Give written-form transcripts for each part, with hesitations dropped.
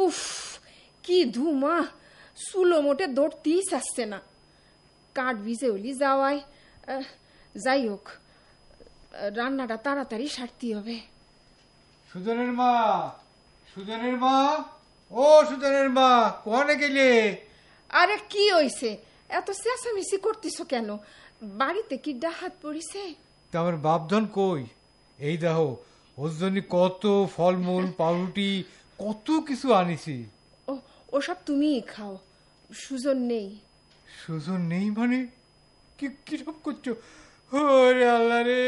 উফ, কি ধুমা, চুলো মোটে দৌড়তেই চাচ্ছে না। কাঠ ভিজে হলি যাওয়ায়। যাই হোক, রান্নাটা তাড়াতাড়ি সারতে হবে। সুজনের মা, সুজনের মা, ও সুজনের মা, কোনে গেলে? আরে কি হইছে, এত চেঁচামেচি করতেছ কেন? বাড়িতে কি ডাহাত পড়িছে? তা আমার বাপধন কই? এই দেখো, ওর জন্য কত ফলমূল, পাউরুটি, কত কিছু আনিছি। ওসব তুমিই খাও, সুজন নেই। সুজন নেই মানে? কিরকম করছো? ওরে আল্লাহ রে,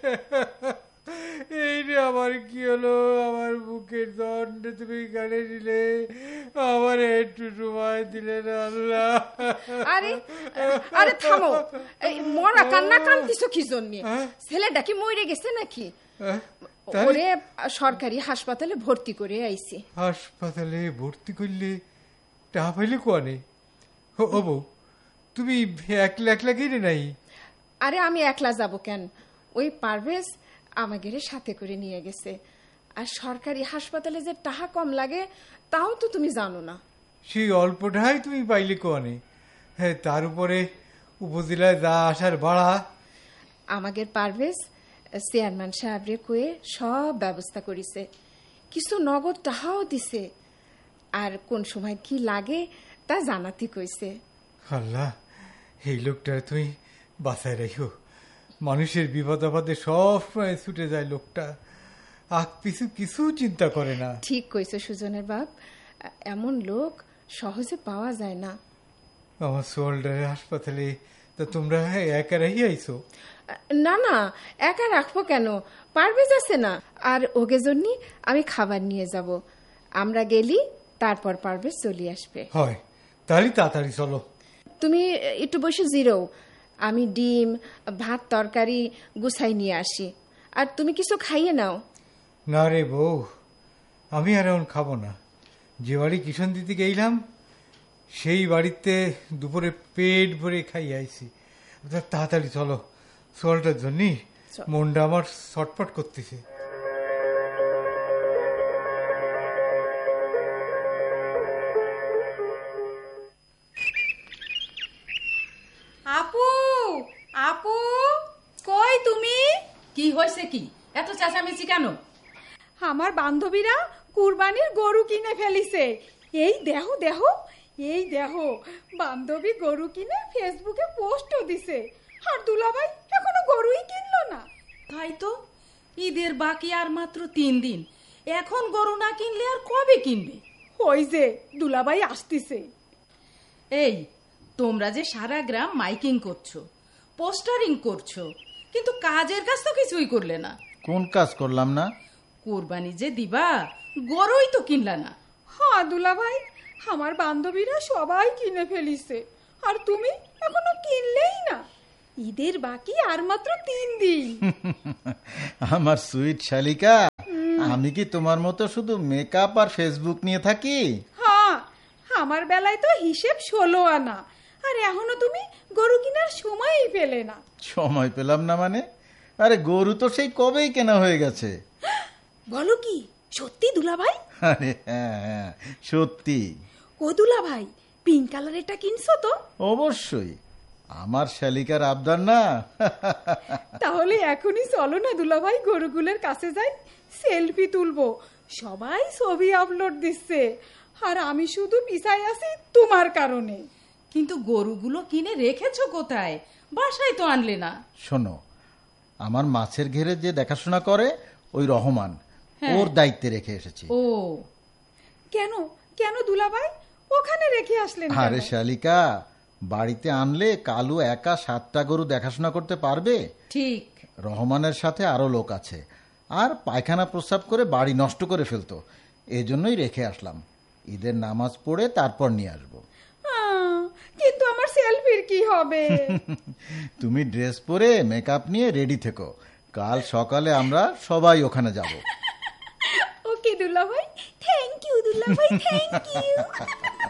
এই রে আমার কি হলো? আমার বুকের দণ্ড তুমি গাড়ে দিলে, আমার একটু সময় দিলে না আল্লাহ। আরে আরে থামো, এই মরা কান্না কান্দিছো কি জন্য? ছেলেটা কি মরে গেছে নাকি? ওরে সরকারি হাসপাতালে ভর্তি করে আইছি। হাসপাতালে ভর্তি করলে টাকা পাইলে কোয়ানে? ও বউ, তুমি একলা একলা গেলে নাই? আরে আমি একলা যাব কেন? ওই পারভেজ আমাকে সাথে করে নিয়ে গেছে। আর সরকারি হাসপাতালে যে টাকা কম লাগে তাও তো তুমি জানো না। সেই অল্প টাকাই তুমি পাইলে কোয়ানে? হ্যাঁ, তার উপরে উপজেলায় যা আসার ভাড়া। আমাদের পারভেজ চেয়ারম্যান সাহেবরে কয়ে সব ব্যবস্থা করিছে, কিছু নগদ টাকাও দিছে, আর কোন সময় কি লাগে তা জানাতে কইছে। আল্লাহ, এই লোকটা তুমি বাঁচায় রাখো। মানুষের বিপদ আপদে সব সময় ছুটে যায় লোকটা, আগ পিছু কিছু চিন্তা করে না। ঠিক কইছে সুজনের বাপ, এমন লোক সহজে পাওয়া যায় না। আমার সোল্ডারের হাসপাতালে তা তোমরা একা রাহি আইছো? না না, একা রাখবো কেন, পারভেজ আছে না। আর ওকে জন্য আমি খাবার নিয়ে যাব। আমরা গেলি তারপর পারভেজ চলে আসবে। হয়, তাহলে তাড়াতাড়ি চলো। তুমি একটু বসে জিরো, আমি ডিম ভাত তরকারি গুছাই নিয়ে আসি। আর তুমি কিছু খাইয়ে নাও। না রে বউ, আমি আর এখন খাবো না। যে বাড়ি কিষণ দিতে গেলাম সেই বাড়িতে দুপুরে পেট ভরে খাই আইছি। তাড়াতাড়ি চলো, সোয়ালটার জন্য মনটা আমার ছটফট করতেছে। আপু, আপু, কই তুমি? কি হয়েছে? কি এত চেঁচামেচি কেন? আমার বান্ধবীরা কুরবানির গরু কিনে ফেলিছে। এই দেহ দেহ, এই দেহ, বান্ধবী গরু কিনে ফেসবুকে পোস্টও দিছে। আর দুলাভাই এখনো গরুই কিনলো না। তাই তো, ঈদের বাকি আর মাত্র 3 দিন, এখন গরু না কিনলে আর কবে কিনবে? ওই যে দুলাভাই আসতিছে। এই, তোমরা যে সারা গ্রাম মাইকিং করছো, পোস্টারিং করছো, কিন্তু কাজের কাজ তো কিছুই করলে না। কোন কাজ করলাম না? কুরবানি যে দিবা, গরুই তো কিনলা না। হ্যাঁ দুলাভাই, আমার বান্ধবীরা সবাই কিনে ফেলিছে, আর তুমি এখনো কিনলেই না। ঈদের বাকি আর মাত্র 3 দিন। আমার সুইট শালিকা, আমি কি তোমার মতো শুধু মেকআপ আর ফেসবুক নিয়ে থাকি? হ্যাঁ, আমার বেলায় তো হিসেব 16 আনা, আর এখনো তুমি গরু কেনার সময়ই পেলে না। সময় পেলাম না মানে? আরে গরু তো সেই কবেই কেনা হয়ে গেছে। বলো কি, সত্যি দুলাভাই? আরে হ্যাঁ, সত্যি। ও দুলাভাই, পিঙ্ক কালারেরটা কিনছো তো? অবশ্যই, আমার শালিকার আবদার না। তাহলে এখনই চলো না দুলাভাই, গরুগুলোর কাছে যাই, সেলফি তুলবো। সবাই ছবি আপলোড দিচ্ছে, আর আমি শুধু পিছায় আছি তোমার কারণে। কিন্তু গরুগুলো কিনে রেখেছো কোথায়? বাসায় তো আনলে না। শোনো, আমার মাছের ঘেরে যে দেখাশোনা করে ওই রহমান, ওর দায়িত্বে রেখে এসেছি। ও কেন কেন দুলাভাই, ওখানে রেখে আসলেন? আরে শালিকা, বাড়িতে আনলে কালু একা 7টা গরু দেখাশোনা করতে পারবে? ঠিক। রহমানের সাথে আরো লোক আছে, আর পায়খানা প্রস্রাব করে বাড়ি নষ্ট করে ফেলতো। এজন্যই রেখে আসলাম, ঈদের নামাজ পড়ে তারপর নিয়ে আসবো। কিন্তু আমার সেলফির কি হবে? তুমি ড্রেস পরে মেকআপ নিয়ে রেডি থেকো, কাল সকালে আমরা সবাই ওখানে যাব। ওকে দুলাভাই, থ্যাংক ইউ দুলাভাই, থ্যাংক ইউ।